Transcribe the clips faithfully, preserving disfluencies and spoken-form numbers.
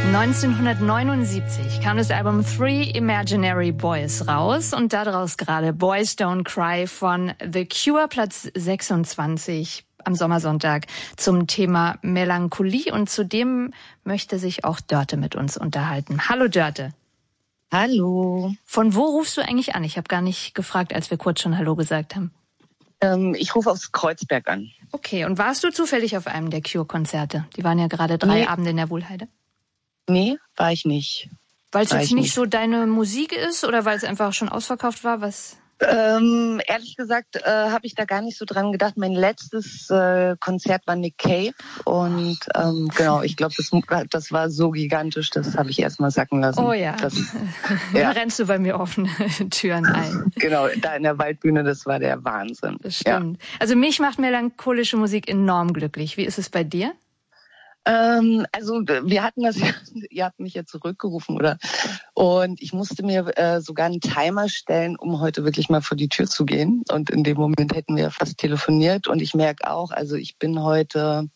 neunzehnhundertneunundsiebzig kam das Album Three Imaginary Boys raus und daraus gerade Boys Don't Cry von The Cure, Platz sechsundzwanzig am Sommersonntag zum Thema Melancholie, und zudem möchte sich auch Dörte mit uns unterhalten. Hallo Dörte. Hallo. Von wo rufst du eigentlich an? Ich habe gar nicht gefragt, als wir kurz schon Hallo gesagt haben. Ähm, ich rufe aus Kreuzberg an. Okay, und warst du zufällig auf einem der Cure-Konzerte? Die waren ja gerade drei Nee. Abende in der Wohlheide. Nee, war ich nicht. Weil es War jetzt ich nicht, nicht so deine Musik ist oder weil es einfach schon ausverkauft war? Was? Ähm, ehrlich gesagt äh, habe ich da gar nicht so dran gedacht. Mein letztes äh, Konzert war Nick Cave und ähm, genau, ich glaube, das, das war so gigantisch, das habe ich erst mal sacken lassen. Oh ja, das, da ja. rennst du bei mir offene Türen ein. Genau, da in der Waldbühne, das war der Wahnsinn. Das stimmt. Ja. Also mich macht melancholische Musik enorm glücklich. Wie ist es bei dir? Ähm, also wir hatten das, ihr habt mich ja zurückgerufen, oder? Und ich musste mir äh, sogar einen Timer stellen, um heute wirklich mal vor die Tür zu gehen. Und in dem Moment hätten wir fast telefoniert. Und ich merke auch, also ich bin heute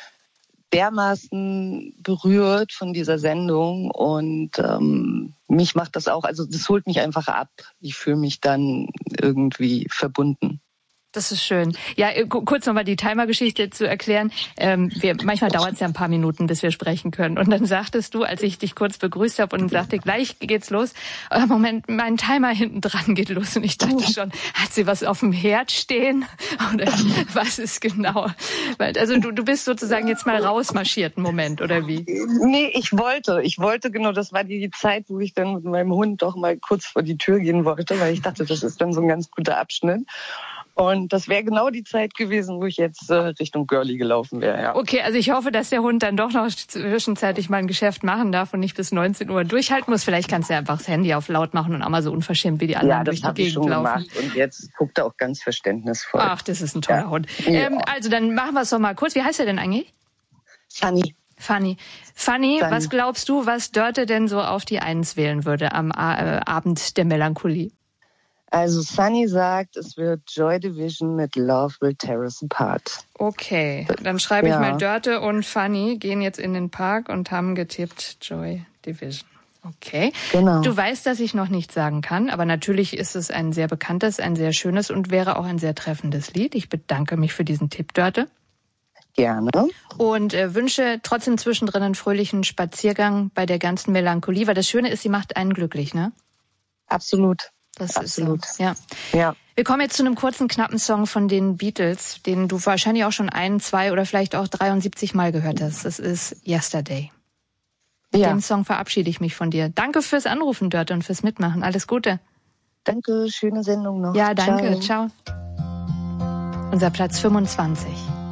dermaßen berührt von dieser Sendung. Und ähm, mich macht das auch, also das holt mich einfach ab. Ich fühle mich dann irgendwie verbunden. Das ist schön. Ja, kurz nochmal die Timer-Geschichte zu erklären. Ähm, wir, manchmal dauert es ja ein paar Minuten, bis wir sprechen können. Und dann sagtest du, als ich dich kurz begrüßt habe und sagte, gleich geht's los, oh, Moment, mein Timer hinten dran geht los. Und ich dachte schon, hat sie was auf dem Herd stehen? Oder was ist genau? Also du, du bist sozusagen jetzt mal rausmarschiert, einen Moment, oder wie? Nee, ich wollte. Ich wollte, genau, das war die Zeit, wo ich dann mit meinem Hund doch mal kurz vor die Tür gehen wollte, weil ich dachte, das ist dann so ein ganz guter Abschnitt. Und das wäre genau die Zeit gewesen, wo ich jetzt äh, Richtung Girlie gelaufen wäre. Ja. Okay, also ich hoffe, dass der Hund dann doch noch zwischenzeitlich mal ein Geschäft machen darf und nicht bis neunzehn Uhr durchhalten muss. Vielleicht kannst du ja einfach das Handy auf laut machen und auch mal so unverschämt wie die anderen ja, durch die Gegend laufen. Ja, das habe ich schon gemacht und jetzt guckt er auch ganz verständnisvoll. Ach, das ist ein toller ja. Hund. Ja. Ähm, also dann machen wir es doch mal kurz. Wie heißt er denn eigentlich? Funny. Funny. Funny, Funny. Was glaubst du, was Dörte denn so auf die Eins wählen würde am äh, Abend der Melancholie? Also Sunny sagt, es wird Joy Division mit Love Will Tear Us Apart. Okay, dann schreibe ja. ich mal, Dörte und Funny gehen jetzt in den Park und haben getippt Joy Division. Okay. Genau. Du weißt, dass ich noch nichts sagen kann, aber natürlich ist es ein sehr bekanntes, ein sehr schönes und wäre auch ein sehr treffendes Lied. Ich bedanke mich für diesen Tipp, Dörte. Gerne. Und äh, wünsche trotzdem zwischendrin einen fröhlichen Spaziergang bei der ganzen Melancholie, weil das Schöne ist, sie macht einen glücklich, ne? Absolut. Das Absolut. ist so. Ja. Ja. Wir kommen jetzt zu einem kurzen, knappen Song von den Beatles, den du wahrscheinlich auch schon ein, zwei oder vielleicht auch dreiundsiebzig Mal gehört hast. Das ist Yesterday. Mit ja. dem Song verabschiede ich mich von dir. Danke fürs Anrufen, Dörte, und fürs Mitmachen. Alles Gute. Danke, schöne Sendung noch. Ja, danke. Ciao. Ciao. Unser Platz fünfundzwanzig.